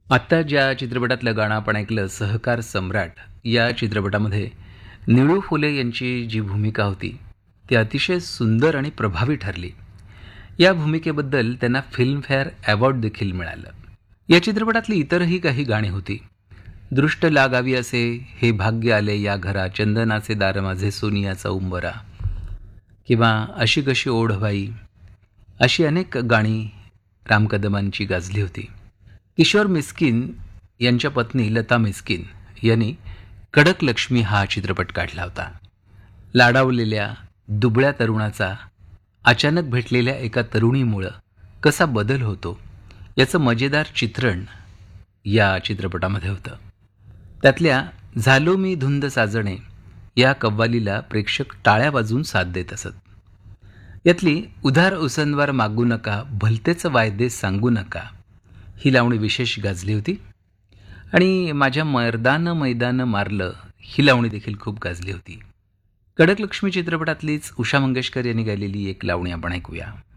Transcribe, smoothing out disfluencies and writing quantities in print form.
आत्ता ज्या चित्रपटातलं गाणं आपण ऐकलं, सहकार सम्राट, या चित्रपटामध्ये निळू फुले यांची जी भूमिका होती, ती अतिशय सुंदर आणि प्रभावी ठरली. या भूमिकेबद्दल त्यांना फिल्मफेअर अवॉर्ड देखील मिळालं. या चित्रपटातली इतरही काही गाणी होती. दृष्ट लागावी असे, हे भाग्य आले या घरा, चंदनाचे दार माझे सोनियाचा उंबरा, किंवा अशी कशी ओढवाई, अशी अनेक गाणी राम कदमांची गाजली होती. किशोर मिस्किन यांच्या पत्नी लता मिस्किन यांनी कडक लक्ष्मी हा चित्रपट काढला होता. लाडावलेल्या दुबळ्या तरुणाचा अचानक भेटलेल्या एका तरुणीमुळं कसा बदल होतो, याचं मजेदार चित्रण या चित्रपटामध्ये होतं. त्यातल्या झालो मी धुंद साजणे या कव्वालीला प्रेक्षक टाळ्या वाजवून साथ देत असत. यातली उधार उसनवार मागू नका, भलतेच वायदे सांगू नका, ही लावणी विशेष गाजली होती. आणि माझ्या मर्दानं मैदानं मारलं, ही लावणी देखील खूप गाजली होती. कडक लक्ष्मी चित्रपटातलीच उषा मंगेशकर यांनी गायलेली एक लावणी आपण ऐकूया.